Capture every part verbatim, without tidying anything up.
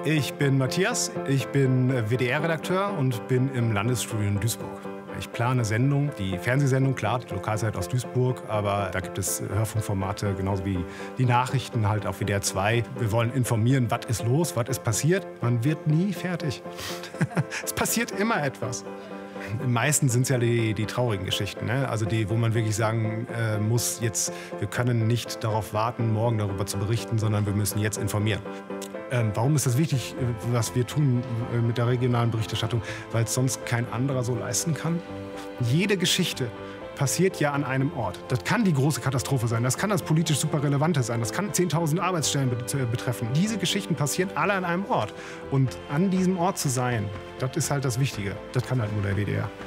Ich bin Matthias, ich bin W D R-Redakteur und bin im Landesstudio in Duisburg. Ich plane Sendungen, die Fernsehsendung, klar, die Lokalzeit aus Duisburg, aber da gibt es Hörfunkformate, genauso wie die Nachrichten halt auf W D R zwei. Wir wollen informieren, was ist los, was ist passiert. Man wird nie fertig. Es passiert immer etwas. Im meisten sind es ja die, die traurigen Geschichten, ne? Also die, wo man wirklich sagen äh, muss, jetzt, wir können nicht darauf warten, morgen darüber zu berichten, sondern wir müssen jetzt informieren. Ähm, warum ist das wichtig, was wir tun äh, mit der regionalen Berichterstattung? Weil es sonst kein anderer so leisten kann. Jede Geschichte passiert ja an einem Ort. Das kann die große Katastrophe sein, das kann das politisch super Relevante sein, das kann zehntausend Arbeitsstellen betreffen. Diese Geschichten passieren alle an einem Ort. Und an diesem Ort zu sein, das ist halt das Wichtige. Das kann halt nur der W D R.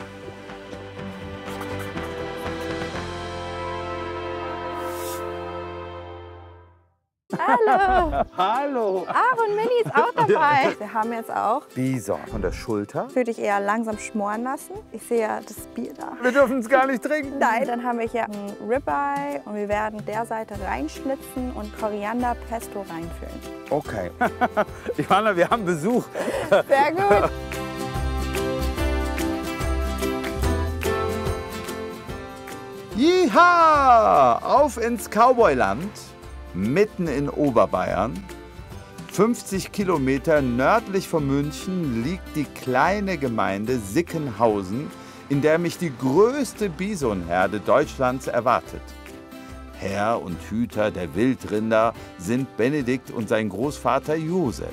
Hallo! Hallo! Aaron Mini ist auch dabei. Wir haben jetzt auch Bison von der Schulter. würde ich eher langsam schmoren lassen. Ich sehe ja das Bier da. Wir dürfen es gar nicht trinken. Nein, dann haben wir hier ein Ribeye und wir werden der Seite reinschlitzen und Koriander Pesto reinfüllen. Okay. Johanna, wir haben Besuch. Sehr gut. Jiha! Auf ins Cowboyland, mitten in Oberbayern. fünfzig Kilometer nördlich von München liegt die kleine Gemeinde Sickenhausen, in der mich die größte Bisonherde Deutschlands erwartet. Herr und Hüter der Wildrinder sind Benedikt und sein Großvater Josef.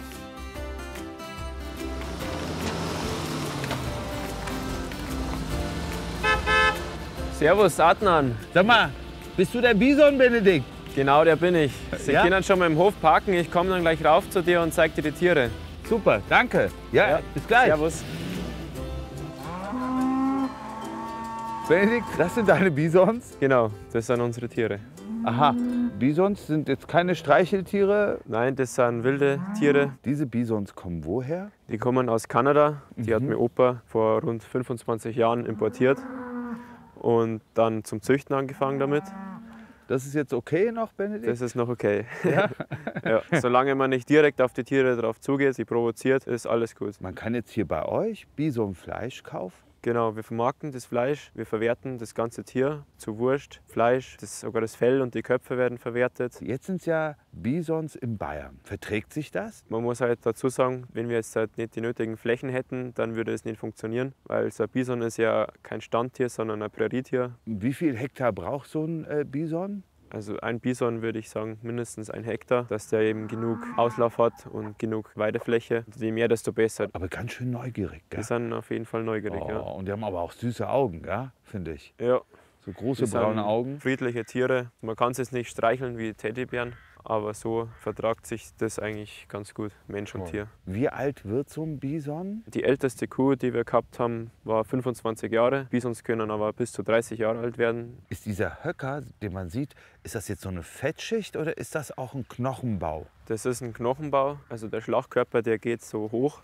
Servus, Adnan. Sag mal, bist du der Bison, Benedikt? Genau, der bin ich. Sie Ja? können dann schon mal im Hof parken. Ich komme dann gleich rauf zu dir und zeig dir die Tiere. Super, danke. Ja, Ja. bis gleich. Servus. Benedikt, das sind deine Bisons? Genau, das sind unsere Tiere. Aha, Bisons sind jetzt keine Streicheltiere. Nein, das sind wilde Tiere. Diese Bisons kommen woher? Die kommen aus Kanada. Die Mhm. hat mein Opa vor rund fünfundzwanzig Jahren importiert und dann zum Züchten angefangen damit. Das ist jetzt okay noch, Benedikt? Das ist noch okay. Ja? Ja. Solange man nicht direkt auf die Tiere drauf zugeht, sie provoziert, ist alles gut. Man kann jetzt hier bei euch Bisonfleisch kaufen? Genau, wir vermarkten das Fleisch, wir verwerten das ganze Tier zu Wurst, Fleisch, das, sogar das Fell und die Köpfe werden verwertet. Jetzt sind es ja Bisons in Bayern. Verträgt sich das? Man muss halt dazu sagen, wenn wir jetzt halt nicht die nötigen Flächen hätten, dann würde es nicht funktionieren, weil so ein Bison ist ja kein Standtier, sondern ein Prärietier. Wie viel Hektar braucht so ein äh, Bison? Also ein Bison würde ich sagen mindestens ein Hektar, dass der eben genug Auslauf hat und genug Weidefläche. Je mehr, desto besser. Aber ganz schön neugierig, gell? Die sind auf jeden Fall neugierig. Oh, Ja. und die haben aber auch süße Augen, ja, finde ich. Ja. So große Die sind braune Augen. Friedliche Tiere. Man kann es jetzt nicht streicheln wie Teddybären, aber so vertragt sich das eigentlich ganz gut, Mensch und Tier. Wie alt wird so ein Bison? Die älteste Kuh, die wir gehabt haben, war fünfundzwanzig Jahre. Bisons können aber bis zu dreißig Jahre alt werden. Ist dieser Höcker, den man sieht, ist das jetzt so eine Fettschicht oder ist das auch ein Knochenbau? Das ist ein Knochenbau, also der Schlachtkörper, der geht so hoch.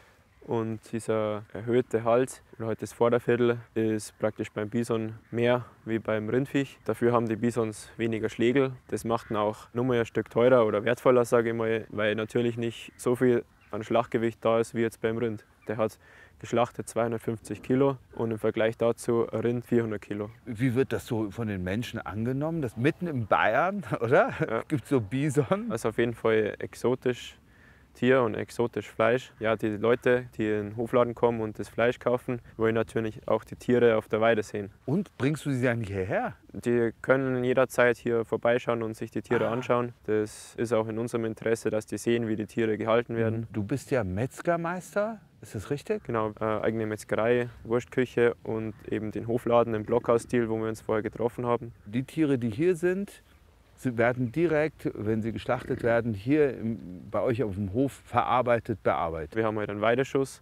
Und dieser erhöhte Hals oder halt das Vorderviertel ist praktisch beim Bison mehr wie beim Rindviech. Dafür haben die Bisons weniger Schlägel. Das macht ihn auch nur mal ein Stück teurer oder wertvoller, sage ich mal, weil natürlich nicht so viel an Schlachtgewicht da ist wie jetzt beim Rind. Der hat geschlachtet zweihundertfünfzig Kilo und im Vergleich dazu ein Rind vierhundert Kilo. Wie wird das so von den Menschen angenommen? Das mitten in Bayern, oder? Ja. Gibt es so Bison? Also auf jeden Fall exotisch Tier und exotisch Fleisch. Ja, die Leute, die in den Hofladen kommen und das Fleisch kaufen, wollen natürlich auch die Tiere auf der Weide sehen. Und bringst du sie dann hierher? Die können jederzeit hier vorbeischauen und sich die Tiere Ah. anschauen. Das ist auch in unserem Interesse, dass die sehen, wie die Tiere gehalten werden. Du bist ja Metzgermeister, ist das richtig? Genau, äh, eigene Metzgerei, Wurstküche und eben den Hofladen im Blockhausstil, wo wir uns vorher getroffen haben. Die Tiere, die hier sind, sie werden direkt, wenn sie geschlachtet werden, hier im, bei euch auf dem Hof verarbeitet, bearbeitet. Wir haben halt einen Weideschuss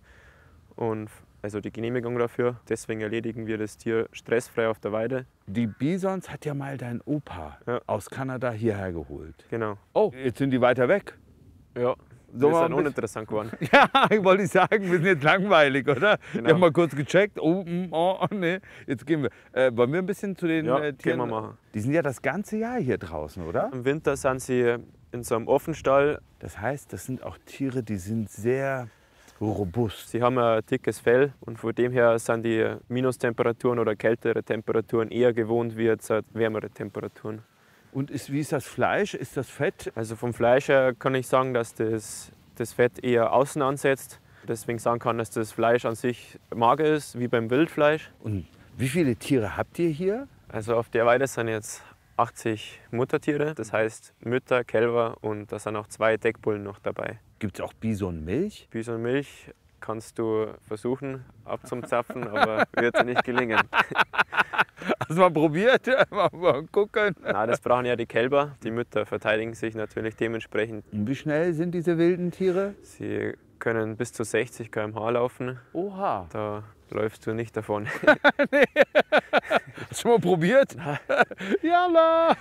und also die Genehmigung dafür. Deswegen erledigen wir das Tier stressfrei auf der Weide. Die Bisons hat ja mal dein Opa Ja. aus Kanada hierher geholt. Genau. Oh, jetzt sind die weiter weg. Ja, So wir mal sind ein uninteressant geworden. Ja, ich wollte sagen, wir sind jetzt langweilig, oder? Genau. Wir haben mal kurz gecheckt. Oh, mm, oh, oh nee, jetzt gehen wir. Äh, wollen wir ein bisschen zu den Ja, äh, gehen Tieren? wir machen. Die sind ja das ganze Jahr hier draußen, oder? Im Winter sind sie in so einem Offenstall. Das heißt, das sind auch Tiere, die sind sehr robust. Sie haben ein dickes Fell und von dem her sind die Minustemperaturen oder kältere Temperaturen eher gewohnt wie jetzt halt wärmere Temperaturen. Und ist, wie ist das Fleisch? Ist das Fett? Also vom Fleisch her kann ich sagen, dass das, das Fett eher außen ansetzt. Deswegen sagen kann, dass das Fleisch an sich mager ist, wie beim Wildfleisch. Und wie viele Tiere habt ihr hier? Also auf der Weide sind jetzt achtzig Muttertiere, das heißt Mütter, Kälber und da sind auch zwei Deckbullen noch dabei. Gibt es auch Bisonmilch? Bisonmilch kannst du versuchen abzuzapfen, aber wird dir nicht gelingen. Hast du mal probiert? Mal, mal gucken. Nein, das brauchen ja die Kälber. Die Mütter verteidigen sich natürlich dementsprechend. Und wie schnell sind diese wilden Tiere? Sie können bis zu sechzig Kilometer pro Stunde laufen. Oha. Da läufst du nicht davon. Nee. Hast du mal probiert? Jalla!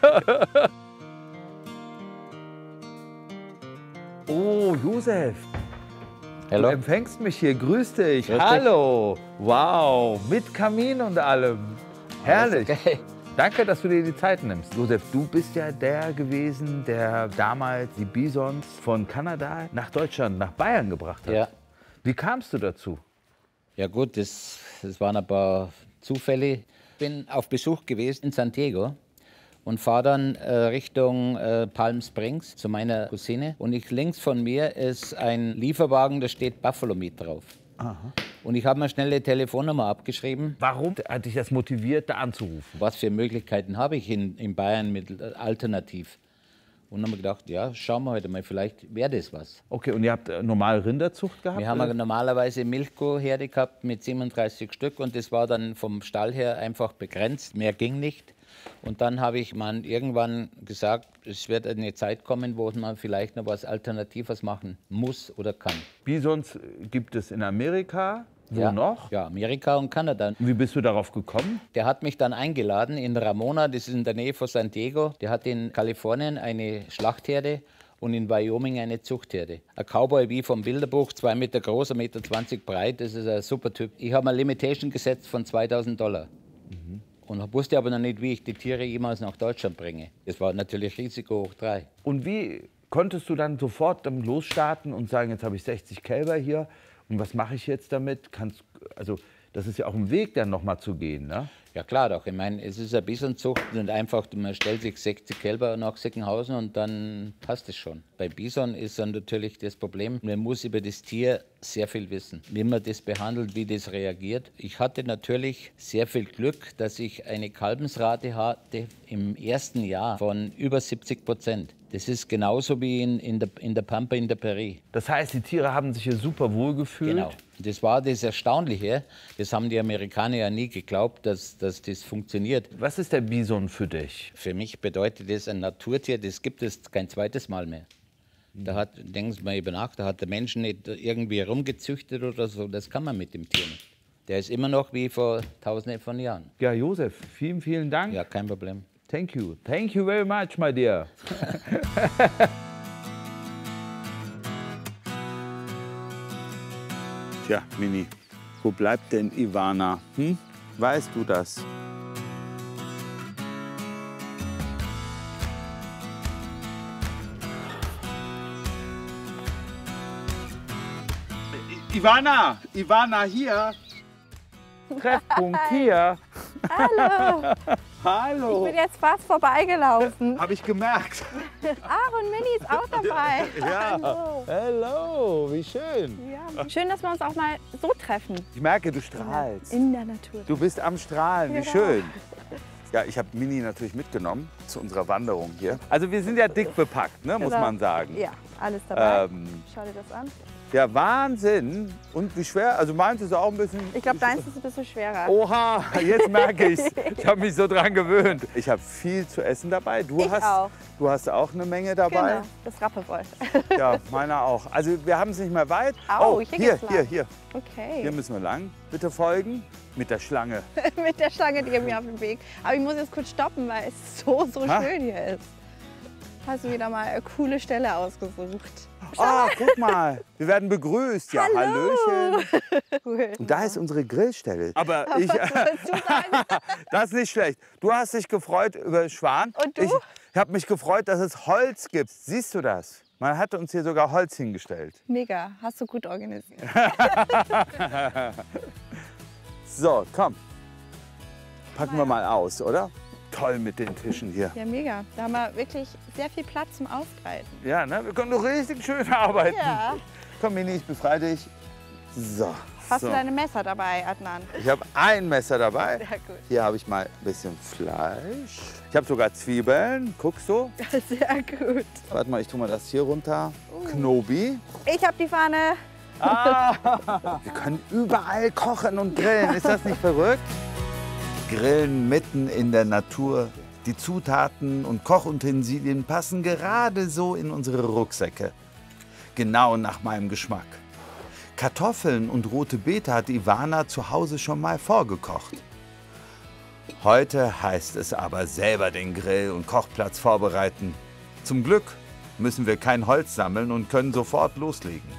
Oh, Josef. Hallo. Du empfängst mich hier. Grüß dich. Grüß dich. Hallo. Wow. Mit Kamin und allem. Herrlich. Okay. Danke, dass du dir die Zeit nimmst. Josef, du bist ja der gewesen, der damals die Bisons von Kanada nach Deutschland, nach Bayern gebracht hat. Ja. Wie kamst du dazu? Ja gut, das, das waren ein paar Zufälle. Ich bin auf Besuch gewesen in San Diego und fahre dann äh, Richtung äh, Palm Springs zu meiner Cousine. Und ich, links von mir ist ein Lieferwagen, da steht Buffalo Meat drauf. Aha. Und ich habe mir schnell die Telefonnummer abgeschrieben. Warum hat dich das motiviert, da anzurufen? Was für Möglichkeiten habe ich in, in Bayern mit äh, alternativ? Und dann haben wir gedacht, ja, schauen wir heute mal, vielleicht wäre das was. Okay, und ihr habt äh, normal Rinderzucht gehabt? Wir haben oder? normalerweise Milchkuhherde gehabt mit siebenunddreißig Stück und das war dann vom Stall her einfach begrenzt, mehr ging nicht. Und dann habe ich man irgendwann gesagt, es wird eine Zeit kommen, wo man vielleicht noch was Alternatives machen muss oder kann. Bisons gibt es in Amerika. Wo ja. noch? Ja, Amerika und Kanada. Und wie bist du darauf gekommen? Der hat mich dann eingeladen in Ramona, das ist in der Nähe von San Diego. Der hat in Kalifornien eine Schlachtherde und in Wyoming eine Zuchtherde. Ein Cowboy wie vom Bilderbuch, zwei Meter groß, ein Meter zwanzig breit, das ist ein super Typ. Ich habe eine Limitation gesetzt von zweitausend Dollar. Mhm. Und wusste aber noch nicht, wie ich die Tiere jemals nach Deutschland bringe. Das war natürlich Risiko hoch drei. Und wie konntest du dann sofort dann losstarten und sagen, jetzt habe ich sechzig Kälber hier und was mache ich jetzt damit? Kannst, also das ist ja auch ein Weg, dann nochmal zu gehen, ne? Ja klar doch. Ich meine, es ist eine Bisonzucht und einfach, man stellt sich sechzig Kälber nach Sickenhausen und dann passt es schon. Bei Bison ist dann natürlich das Problem, man muss über das Tier sehr viel wissen, wie man das behandelt, wie das reagiert. Ich hatte natürlich sehr viel Glück, dass ich eine Kalbensrate hatte im ersten Jahr von über siebzig Prozent. Das ist genauso wie in, in, der, in der Pampa in der Prärie. Das heißt, die Tiere haben sich hier super wohl gefühlt? Genau. Das war das Erstaunliche. Das haben die Amerikaner ja nie geglaubt, dass, dass das funktioniert. Was ist der Bison für dich? Für mich bedeutet das ein Naturtier, das gibt es kein zweites Mal mehr. Da hat, denken Sie mal über nach, da hat der Mensch nicht irgendwie rumgezüchtet oder so, das kann man mit dem Tier nicht. Der ist immer noch wie vor tausenden von Jahren. Ja, Josef, vielen, vielen Dank. Ja, kein Problem. Thank you. Thank you very much, my dear. Tja, Mini, wo bleibt denn Ivana? Hm? Weißt du das? Ivana! Ivana, hier! Treffpunkt hier. Hallo, Hallo! ich bin jetzt fast vorbeigelaufen. Hab ich gemerkt. Ach, und Minnie ist auch dabei. Ja. Hallo. Hello, wie schön. Ja. Schön, dass wir uns auch mal so treffen. Ich merke, du strahlst. In der Natur. Du bist am Strahlen, wie Genau. schön. Ja, ich habe Mini natürlich mitgenommen zu unserer Wanderung hier. Also wir sind ja dick bepackt, ne, muss Genau. man sagen. Ja, alles dabei. Ähm, Schau dir das an. ja, Wahnsinn. Und wie schwer? Also meins ist auch ein bisschen... Ich glaube, deins ist ein bisschen schwerer. Oha, jetzt merke ich's. Ich habe mich so dran gewöhnt. Ich habe viel zu essen dabei. Du Ich hast, auch. Du hast auch eine Menge dabei. Genau, das Rappewoll. Ja, meiner auch. Also wir haben es nicht mehr weit. Au, oh, hier hier, geht's lang. hier, hier. Okay. Hier müssen wir lang. Bitte folgen. Mit der Schlange. Mit der Schlange, die mir auf dem Weg. Aber ich muss jetzt kurz stoppen, weil es so, so Ha? schön hier ist. Hast du wieder mal eine coole Stelle ausgesucht. Ah, guck mal. Wir werden begrüßt. Ja, Hallo. Hallöchen. Cool. Und da ist unsere Grillstelle. Aber ich, Was sollst du sagen? das ist nicht schlecht. Du hast dich gefreut über Schwan. Und du? Ich, Ich habe mich gefreut, dass es Holz gibt. Siehst du das? Man hat uns hier sogar Holz hingestellt. Mega, hast du gut organisiert. So, komm. Packen wir mal aus, oder? Toll mit den Tischen hier. Ja, mega. Da haben wir wirklich sehr viel Platz zum Ausbreiten. Ja, ne? Wir können doch richtig schön arbeiten. Ja. Komm, Mini, ich befreie dich. So. Hast so. du deine Messer dabei, Adnan? Ich habe ein Messer dabei. Sehr gut. Hier habe ich mal ein bisschen Fleisch. Ich habe sogar Zwiebeln. Guck so. Sehr gut. Warte mal, ich tue mal das hier runter. Knobi. Ich habe die Pfanne. Ah, wir können überall kochen und grillen. Ist das nicht verrückt? Grillen mitten in der Natur. Die Zutaten und Kochutensilien passen gerade so in unsere Rucksäcke. Genau nach meinem Geschmack. Kartoffeln und rote Beete hat Ivana zu Hause schon mal vorgekocht. Heute heißt es aber selber den Grill und Kochplatz vorbereiten. Zum Glück müssen wir kein Holz sammeln und können sofort loslegen.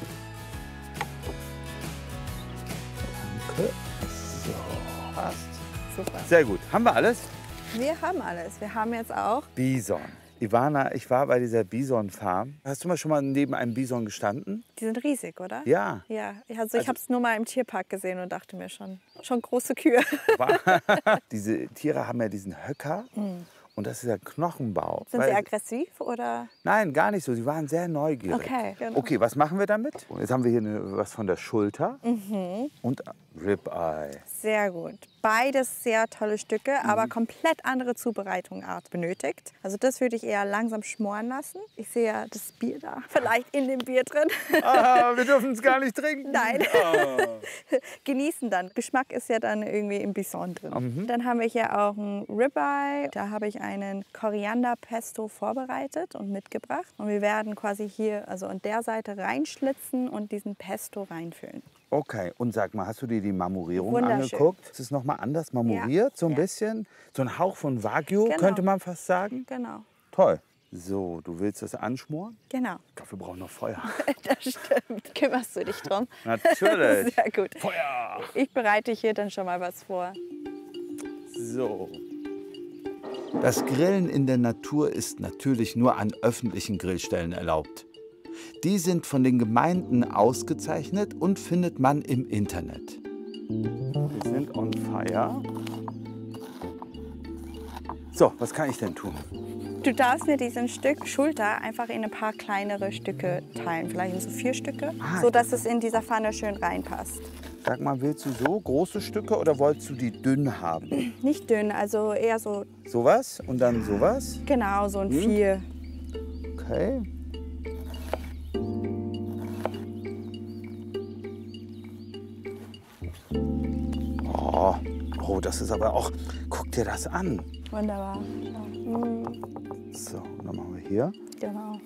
Danke. So, passt. Super. Sehr gut. Haben wir alles? Wir haben alles. Wir haben jetzt auch. Bison. Ivana, ich war bei dieser Bison-Farm. Hast du mal schon mal neben einem Bison gestanden? Die sind riesig, oder? Ja. Ja, also ich Also- habe es nur mal im Tierpark gesehen und dachte mir schon, schon große Kühe. Diese Tiere haben ja diesen Höcker. Und das ist ja Knochenbau. Sind Weil- sie aggressiv oder? Nein, gar nicht so. Sie waren sehr neugierig. Okay, genau. Okay, was machen wir damit? Jetzt haben wir hier eine, was von der Schulter und Ribeye. Sehr gut. Beides sehr tolle Stücke, aber komplett andere Zubereitungsart benötigt. Also das würde ich eher langsam schmoren lassen. Ich sehe ja das Bier da, vielleicht in dem Bier drin. Ah, wir dürfen es gar nicht trinken. Nein. Genießen dann. Geschmack ist ja dann irgendwie im Bison drin. Dann haben wir hier auch ein Ribeye. Da habe ich einen Korianderpesto vorbereitet und mitgebracht. Und wir werden quasi hier, also an der Seite reinschlitzen und diesen Pesto reinfüllen. Okay, und sag mal, hast du dir die Marmorierung Wunderschön. angeguckt? Ist es noch mal anders marmoriert, so ein Ja. bisschen? So ein Hauch von Wagyu, Genau. könnte man fast sagen? Genau, Toll. So, du willst das anschmoren? genau. Ich glaube, wir brauchen noch Feuer. Das stimmt. Kümmerst du dich drum? Natürlich. Sehr gut. Feuer. Ich bereite hier dann schon mal was vor. So. Das Grillen in der Natur ist natürlich nur an öffentlichen Grillstellen erlaubt. Die sind von den Gemeinden ausgezeichnet und findet man im Internet. Wir sind on fire. So, was kann ich denn tun? Du darfst mir diesen Stück Schulter einfach in ein paar kleinere Stücke teilen. Vielleicht in so vier Stücke, Ah, so dass es in dieser Pfanne schön reinpasst. Sag mal, willst du so große Stücke oder wolltest du die dünn haben? Nicht dünn, also eher so, Sowas und dann sowas? genau, so ein Hm? vier. Okay. Oh, oh, das ist aber auch. Guck dir das an. Wunderbar. Ja. Mm, So, dann machen wir hier. genau.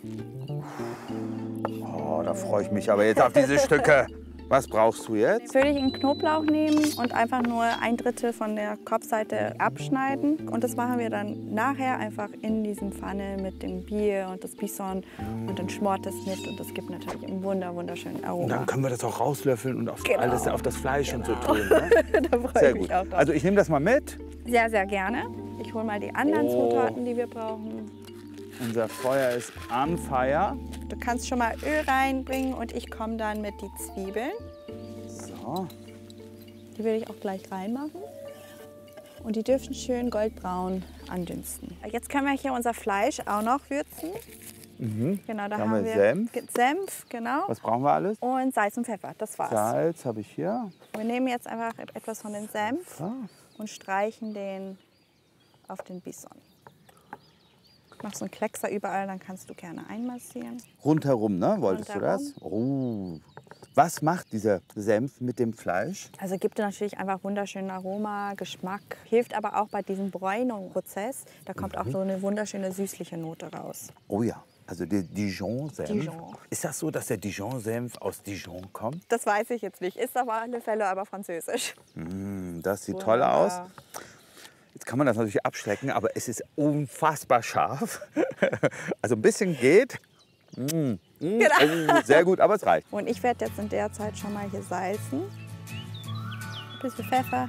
Oh, da freue ich mich aber jetzt auf diese Stücke. Was brauchst du jetzt? Jetzt würde ich einen Knoblauch nehmen und einfach nur ein Drittel von der Kopfseite abschneiden. Und das machen wir dann nachher einfach in diesem Pfanne mit dem Bier und das Bison. Und dann schmort es mit und das gibt natürlich einen wunder, wunderschönen Aroma. Und dann können wir das auch rauslöffeln und auf Genau. alles auf das Fleisch und so tun. Ne? da freue Sehr ich mich gut. auch drauf. Also ich nehme das mal mit. Sehr, sehr gerne. Ich hole mal die anderen Oh. Zutaten, die wir brauchen. Unser Feuer ist on fire. Du kannst schon mal Öl reinbringen und ich komme dann mit die Zwiebeln. So. Die will ich auch gleich reinmachen. Und die dürfen schön goldbraun andünsten. Jetzt können wir hier unser Fleisch auch noch würzen. Genau, da haben haben wir wir Senf. Ge- Senf, genau. Was brauchen wir alles? Und Salz und Pfeffer, das war's. Salz habe ich hier. Wir nehmen jetzt einfach etwas von dem Senf So. und streichen den auf den Bison. Mach so einen Kleckser überall, dann kannst du gerne einmassieren. Rundherum, ne? Wolltest Rundherum. du das? Oh. Was macht dieser Senf mit dem Fleisch? Also gibt dir natürlich einfach wunderschönen Aroma, Geschmack. Hilft aber auch bei diesem Bräunungsprozess. Da kommt auch so eine wunderschöne süßliche Note raus. Oh ja, also der Dijon-Senf. Dijon. Ist das so, dass der Dijon-Senf aus Dijon kommt? Das weiß ich jetzt nicht. Ist auf alle Fälle aber französisch. Mm, das sieht toll aus. Wunderbar. Jetzt kann man das natürlich abschlecken, aber es ist unfassbar scharf. Also ein bisschen geht. Mm, mm, Genau. oh, sehr gut, aber es reicht. Und ich werde jetzt in der Zeit schon mal hier salzen. Ein bisschen Pfeffer.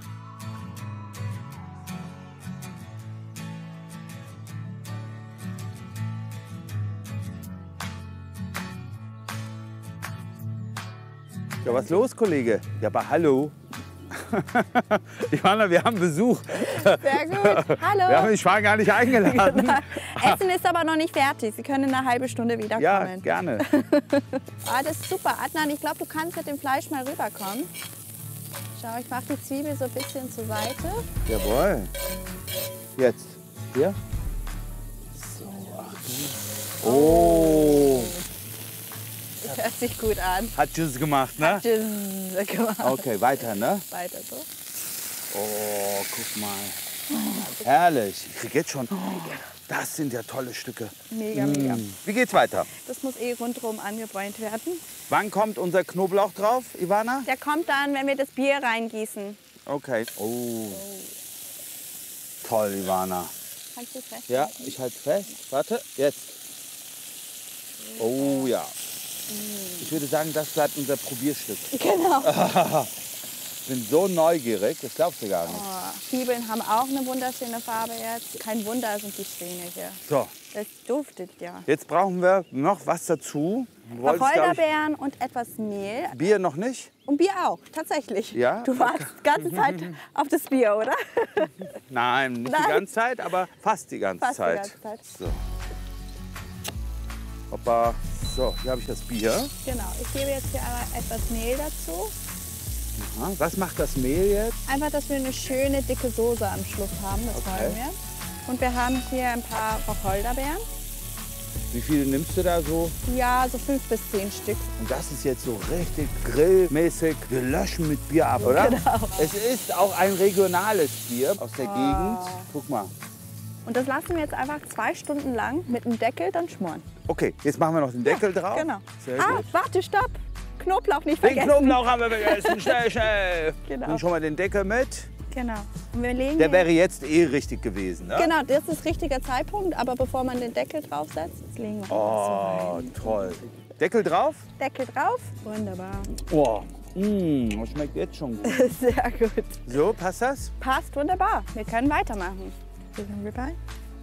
Ja, was ist los, Kollege? Ja, aber hallo. Ivana, wir haben Besuch. Sehr gut. Hallo. Wir haben den Schwan gar nicht eingeladen. Essen ist aber noch nicht fertig. Sie können in einer halben Stunde wiederkommen. Ja, gerne. Ah, das ist super. Adnan, ich glaube, du kannst mit dem Fleisch mal rüberkommen. Schau, ich mache die Zwiebel so ein bisschen zur Seite. Jawohl. Jetzt. Hier. So, Achtung. Oh. Das hört sich gut an. Hat Tschüss gemacht, ne? Tschüss gemacht. Okay, weiter, ne? Weiter so. Oh, guck mal. Herrlich. Ich krieg jetzt schon. Das sind ja tolle Stücke. Mega, mega. Wie geht's weiter? Das muss eh rundherum angebräunt werden. Wann kommt unser Knoblauch drauf, Ivana? Der kommt dann, wenn wir das Bier reingießen. Okay. Oh. Toll, Ivana. Kannst du fest? Ja, ich halte fest. Warte, jetzt. Oh ja. Ich würde sagen, das bleibt unser Probierstück. Genau. Ich bin so neugierig, das glaubst du gar nicht. Oh, Zwiebeln haben auch eine wunderschöne Farbe jetzt. Kein Wunder sind die Schwäne hier. So, Das duftet ja. jetzt brauchen wir noch was dazu. Du wolltest, glaub Wacholderbeeren und etwas Mehl. ich, Bier noch nicht? Und Bier auch, tatsächlich. Ja? Du wartest die ganze Zeit auf das Bier, oder? Nein, nicht Nein. die ganze Zeit, aber fast die ganze Fast die Zeit. ganze Zeit. So. Hoppa. So, hier habe ich das Bier. Genau, ich gebe jetzt hier einmal etwas Mehl dazu. Aha. Was macht das Mehl jetzt? Einfach, dass wir eine schöne, dicke Soße am Schluss haben, das Okay. wollen wir. Und wir haben hier ein paar Wacholderbeeren. Wie viele nimmst du da so? Ja, so fünf bis zehn Stück. Und das ist jetzt so richtig grillmäßig. Wir löschen mit Bier ab, oder? Genau. Es ist auch ein regionales Bier aus der Gegend. Guck mal. Und das lassen wir jetzt einfach zwei Stunden lang mit dem Deckel dann schmoren. Okay, jetzt machen wir noch den Deckel drauf. Genau. Sehr Ah, gut. warte, stopp. Knoblauch nicht Den vergessen. Knoblauch haben wir vergessen. Schnell, schnell. Genau. Und schon mal den Deckel mit. Genau. Und wir legen Der den- wäre jetzt eh richtig gewesen, ne? Genau, das ist richtiger Zeitpunkt. Aber bevor man den Deckel draufsetzt, jetzt legen wir Oh, das toll. Deckel drauf. so rein. Deckel drauf. Wunderbar. Oh, mm, das schmeckt jetzt schon gut. Sehr gut. So, passt das? Passt wunderbar. Wir können weitermachen. Bisschen Ribeye.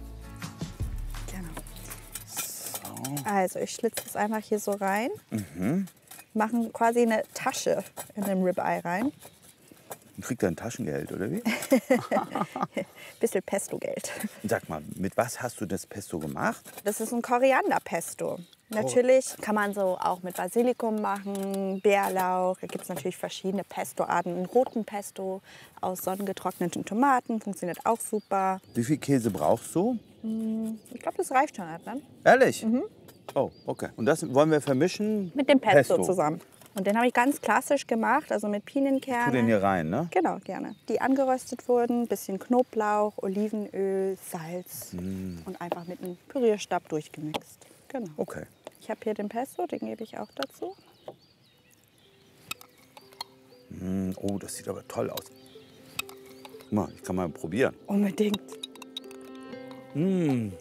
Genau. Also ich schlitze das einfach hier so rein. Mhm. Machen quasi eine Tasche in den Ribeye rein. Und kriegt er ein Taschengeld, oder wie? Bisschen Pesto-Geld. Sag mal, mit was hast du das Pesto gemacht? Das ist ein Koriander-Pesto. Natürlich kann man so auch mit Basilikum machen, Bärlauch. Da gibt es natürlich verschiedene Pesto-Arten. Einen roten Pesto aus sonnengetrockneten Tomaten funktioniert auch super. Wie viel Käse brauchst du? Ich glaube, das reicht schon, Adnan. Ehrlich? Oh, okay. Und das wollen wir vermischen? Mit dem Pesto, Pesto. zusammen. Und den habe ich ganz klassisch gemacht, also mit Tu den Pinienkernen. hier rein, ne? Genau, gerne. Die angeröstet wurden, bisschen Knoblauch, Olivenöl, Salz und einfach mit einem Pürierstab durchgemixt. Genau. Okay. Ich habe hier den Pesto, den gebe ich auch dazu. Mm, oh, das sieht aber toll aus. Guck mal, ich kann mal probieren. Unbedingt. Mm.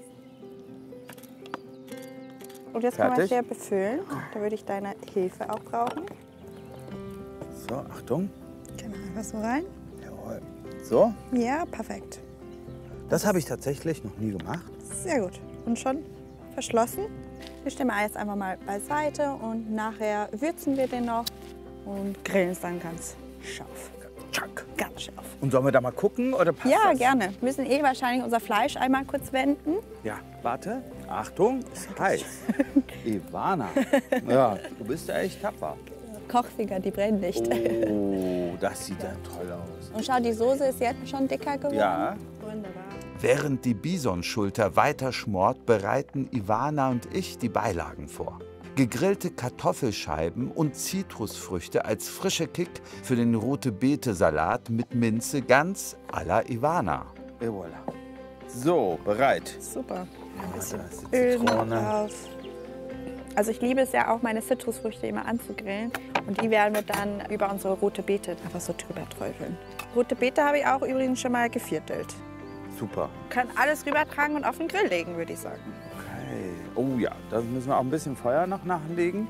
Und jetzt kann man Fertig? hier befüllen. Da würde ich deine Hilfe auch brauchen. So, Achtung. Genau, einfach so rein. Jawohl. So, Ja, perfekt. das habe ich tatsächlich noch nie gemacht. Sehr gut. Und schon verschlossen. Wir stellen wir jetzt einfach mal beiseite und nachher würzen wir den noch und grillen es dann ganz scharf. Tschack. Ganz scharf. Und sollen wir da mal gucken oder passt Ja, das? gerne. Wir müssen eh wahrscheinlich unser Fleisch einmal kurz wenden. Ja, warte. Achtung, ist heiß. Ivana. Ja, du bist ja echt tapfer. Kochfinger, die brennen nicht. Oh, das sieht ja toll aus. Und schau, die Soße ist jetzt schon dicker geworden. Ja. Wunderbar. Während die Bisonschulter weiter schmort, bereiten Ivana und ich die Beilagen vor. Gegrillte Kartoffelscheiben und Zitrusfrüchte als frischer Kick für den Rote-Beete-Salat mit Minze ganz à la Ivana. Et voilà. So, bereit. Super. Ein bisschen Öl noch drauf. Also ich liebe es ja auch, meine Zitrusfrüchte immer anzugrillen. Und die werden wir dann über unsere rote Beete einfach so drüber träufeln. Rote Beete habe ich auch übrigens schon mal geviertelt. Super. Kann alles rübertragen und auf den Grill legen, würde ich sagen. Okay. Oh ja, da müssen wir auch ein bisschen Feuer noch nachlegen.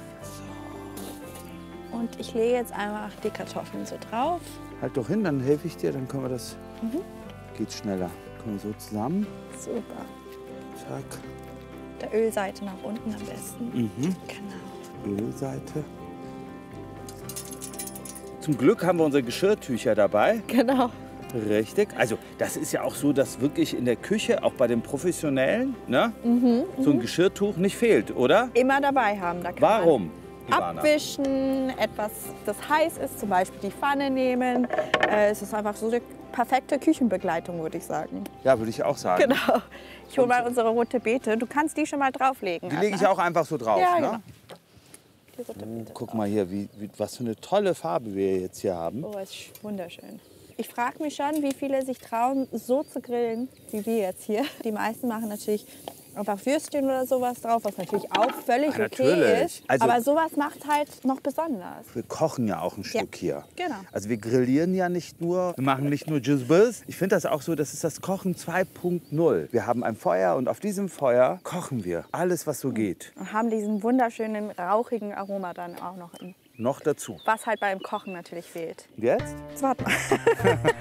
Und ich lege jetzt einfach die Kartoffeln so drauf. Halt doch hin, dann helfe ich dir, dann können wir das. Mhm. Geht schneller. Kommen wir so zusammen. Super. Zack. Der Ölseite nach unten am besten. Mhm. Genau. Ölseite. Zum Glück haben wir unsere Geschirrtücher dabei. Genau. Richtig. Also das ist ja auch so, dass wirklich in der Küche, auch bei den Professionellen, ne, mhm, so ein Geschirrtuch nicht fehlt, oder? Immer dabei haben. Da kann Warum? Man abwischen, etwas, das heiß ist, zum Beispiel die Pfanne nehmen. Äh, es ist einfach so eine perfekte Küchenbegleitung, würde ich sagen. Ja, würde ich auch sagen. Genau. Ich hole mal unsere rote Beete. Du kannst die schon mal drauflegen. Die lege ich auch einfach so drauf, ja, ne? genau. Die rote Beete Guck drauf. mal hier, wie, wie, was für eine tolle Farbe wir jetzt hier haben. Oh, ist wunderschön. Ich frage mich schon, wie viele sich trauen, so zu grillen, wie wir jetzt hier. Die meisten machen natürlich einfach Würstchen oder sowas drauf, was natürlich auch völlig Ja, okay natürlich. ist. Also- Aber sowas macht halt noch besonders. Wir kochen ja auch ein Stück hier. genau. Also wir grillieren ja nicht nur, wir machen nicht nur Jizbis. Ich finde das auch so, das ist das Kochen zwei Punkt null. Wir haben ein Feuer und auf diesem Feuer kochen wir alles, was so geht. Und haben diesen wunderschönen, rauchigen Aroma dann auch noch. In, Noch dazu. was halt beim Kochen natürlich fehlt. Und jetzt? Jetzt warte mal.